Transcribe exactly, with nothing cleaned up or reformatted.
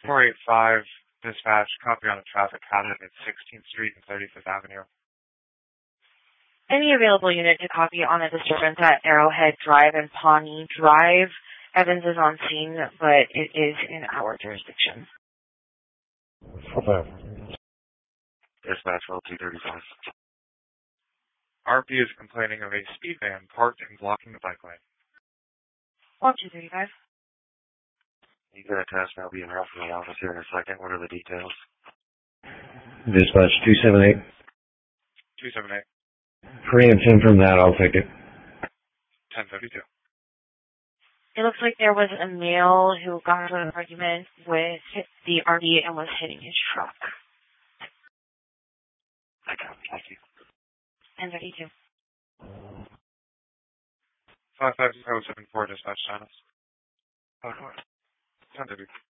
four eight five, dispatch, copy on a traffic hazard at sixteenth Street and thirty-fifth Avenue. Any available unit to copy on a disturbance at Arrowhead Drive and Pawnee Drive. Evans is on scene, but it is in our jurisdiction. Okay. Dispatch L two thirty-five. R P is complaining of a speed van parked and blocking the bike lane. L two thirty-five. You got a task now being rough from the office here in a second. What are the details? Dispatch two seven eight. two seven eight. Free and ten from that, I'll take it. ten fifty-two. It looks like there was a male who got into an argument with the R V and was hitting his truck. I got it. Thank you. ten thirty-two. five five zero seven four, dispatch channels. ten thirty.